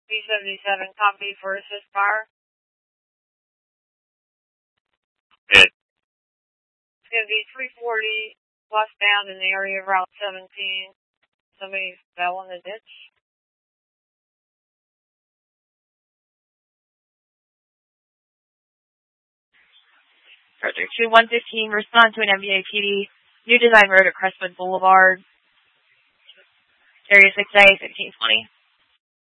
B77, copy for assist fire. Hit. It's going to be 340 westbound in the area of Route 17. Somebody fell in the ditch. Roger 2115, respond to an MVAPD. New Design Road at Crestwood Boulevard. Area 6A, 1520.